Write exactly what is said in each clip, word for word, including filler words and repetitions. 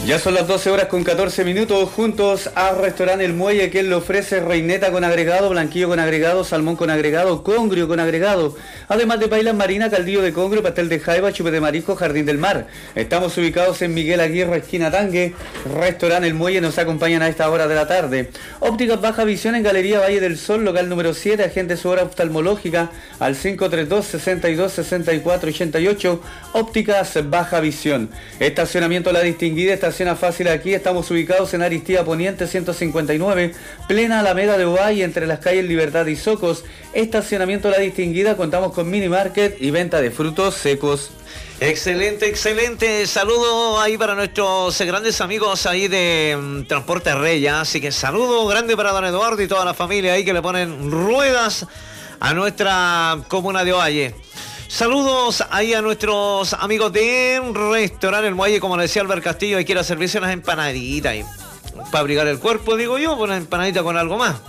Ya son las doce horas con catorce minutos, juntos al restaurante El Muelle, que le ofrece reineta con agregado, blanquillo con agregado, salmón con agregado, congrio con agregado, además de pailas marinas, caldillo de congrio, pastel de jaiba, chupe de marisco, jardín del mar. Estamos ubicados en Miguel Aguirre, esquina Tangue. Restaurante El Muelle nos acompañan a esta hora de la tarde. Ópticas Baja Visión en Galería Valle del Sol, local número siete, agente su hora oftalmológica al cinco tres dos, seis dos, seis cuatro ocho ocho. Ópticas Baja Visión. Estacionamiento La Distinguida, estaciona fácil aquí. Estamos ubicados en Aristía Poniente ciento cincuenta y nueve, plena Alameda de Ovalle, entre las calles Libertad y Socos. Estacionamiento La Distinguida, contamos con mini market y venta de frutos secos. Excelente, excelente. Saludo ahí para nuestros grandes amigos ahí de um, Transporte Reya. Así que saludo grande para don Eduardo y toda la familia ahí que le ponen ruedas a nuestra comuna de Ovalle. Saludos ahí a nuestros amigos de Restaurante El Muelle, como le decía Albert Castillo, y quiero servirse unas empanaditas ahí, para abrigar el cuerpo, digo yo, una empanadita con algo más.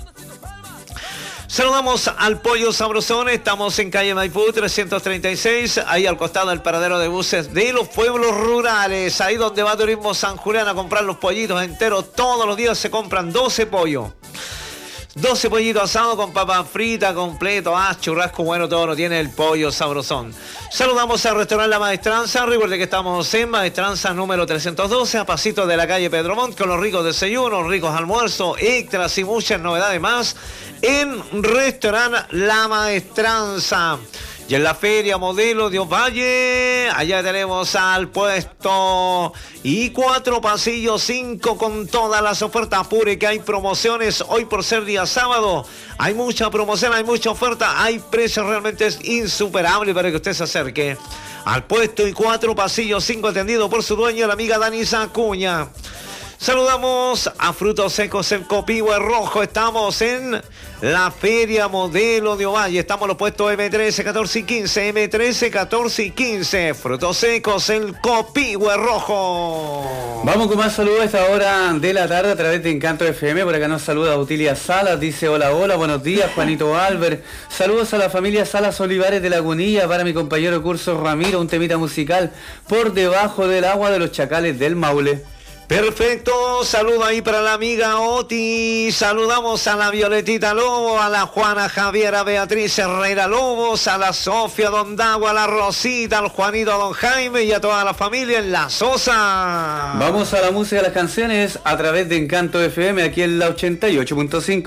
Saludamos al Pollo Sabrosón, estamos en calle Maipú trescientos treinta y seis, ahí al costado del paradero de buses de los pueblos rurales, ahí donde va Turismo San Julián a comprar los pollitos enteros. Todos los días se compran doce pollos. doce pollitos asados con papas fritas, completo, ah, churrasco bueno, todo lo tiene el Pollo Sabrosón. Saludamos al restaurante La Maestranza. Recuerde que estamos en Maestranza número trescientos doce, a pasito de la calle Pedro Montt, con los ricos desayunos, ricos almuerzos, extras y muchas novedades más en Restaurante La Maestranza. Y en la Feria Modelo de Ovalle, allá tenemos al puesto y cuatro pasillos cinco con todas las ofertas. Apure que hay promociones hoy por ser día sábado. Hay mucha promoción, hay mucha oferta, hay precios realmente insuperables para que usted se acerque al puesto y cuatro pasillos cinco, atendido por su dueña, la amiga Danisa Acuña. Saludamos a Frutos Secos en Copihue Rojo. Estamos en la Feria Modelo de Ovalle. Estamos en los puestos eme trece, catorce y quince. eme trece, catorce y quince. Frutos Secos en Copihue Rojo. Vamos con más saludos a esta hora de la tarde a través de Encanto F M. Por acá nos saluda Utilia Salas. Dice hola, hola, buenos días, Juanito Albert. Saludos a la familia Salas Olivares de Lagunilla. Para mi compañero Curso Ramiro, un temita musical Por Debajo del Agua de los Chacales del Maule. Perfecto, saludo ahí para la amiga Oti, saludamos a la Violetita Lobo, a la Juana Javiera Beatriz Herrera Lobos, a la Sofía Don Dago, a la Rosita, al Juanito Don Jaime y a toda la familia en La Sosa. Vamos a la música de las canciones a través de Encanto F M, aquí en la ochenta y ocho punto cinco.